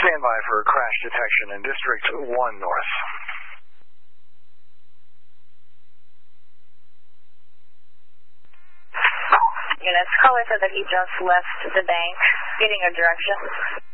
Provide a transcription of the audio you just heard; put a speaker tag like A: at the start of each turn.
A: Stand by for crash detection in District 1 North.
B: Units, caller said that he just left the bank, getting a direction.